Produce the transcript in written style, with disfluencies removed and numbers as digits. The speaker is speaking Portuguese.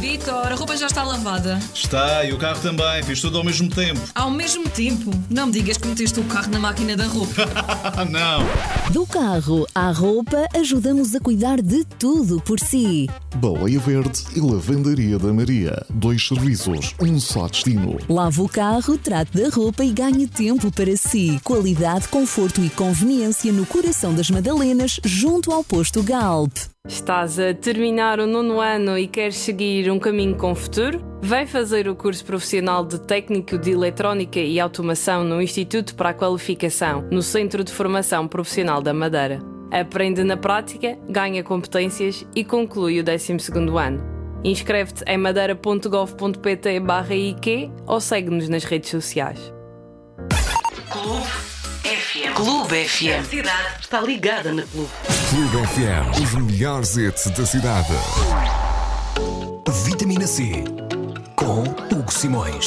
Vitor, a roupa já está lavada. Está, e o carro também. Fiz tudo ao mesmo tempo. Ao mesmo tempo? Não me digas que meteste o carro na máquina da roupa. Não. Do carro à roupa, ajudamos a cuidar de tudo por si. Baleia Verde e Lavandaria da Maria. 2 serviços, um só destino. Lave o carro, trate da roupa e ganhe tempo para si. Qualidade, conforto e conveniência no coração das Madalenas, junto ao posto Galp. Estás a terminar o 9º ano e queres seguir um caminho com futuro? Vem fazer o curso profissional de Técnico de Eletrónica e Automação no Instituto para a Qualificação, no Centro de Formação Profissional da Madeira. Aprende na prática, ganha competências e conclui o 12º ano. Inscreve-te em madeira.gov.pt/IQ ou segue-nos nas redes sociais. Clube FM. A cidade está ligada na Clube. Clube FM, os melhores hits da cidade. Vitamina C com Hugo Simões.